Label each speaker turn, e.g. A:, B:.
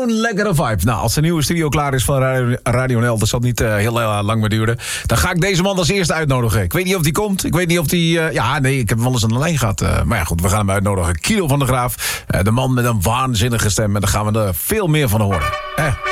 A: Zo'n lekkere vibe. Nou, als de nieuwe studio klaar is van Radio NL, dat zal niet heel lang meer duren. Dan ga ik deze man als eerste uitnodigen. Ik weet niet of die komt. Ik weet niet of die... ja, nee, ik heb hem wel eens aan de lijn gehad. Maar ja, goed, we gaan hem uitnodigen. Kilo van der Graaf. De man met een waanzinnige stem. En daar gaan we er veel meer van horen.